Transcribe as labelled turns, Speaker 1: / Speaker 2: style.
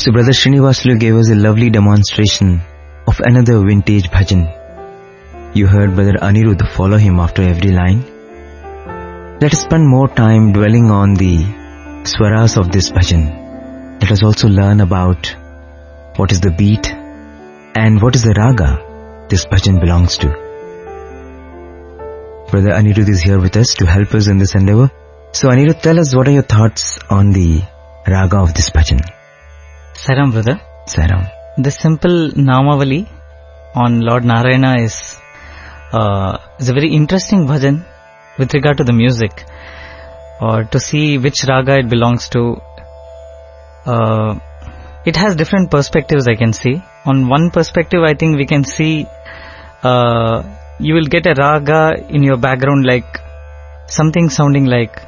Speaker 1: So Brother Srinivasulu gave us a lovely demonstration of another vintage bhajan. You heard Brother Anirudh follow him after every line. Let us spend more time dwelling on the swaras of this bhajan. Let us also learn about what is the beat and what is the raga this bhajan belongs to. Brother Anirudh is here with us to help us in this endeavor. So Anirudh, tell us, what are your thoughts on the raga of this bhajan?
Speaker 2: Saram, brother.
Speaker 1: Saram.
Speaker 2: The simple Namavali on Lord Narayana is a very interesting bhajan with regard to the music, or to see which raga it belongs to. It has different perspectives I can see. On one perspective, I think we can see you will get a raga in your background, like something sounding like